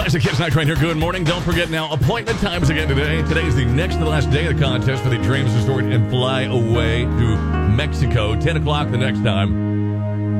Classic Hits Night right here. Good morning. Don't forget now, appointment times again today. Today is the next to the last day of the contest for the Dreams Resort and Fly Away to Mexico. 10 o'clock the next time.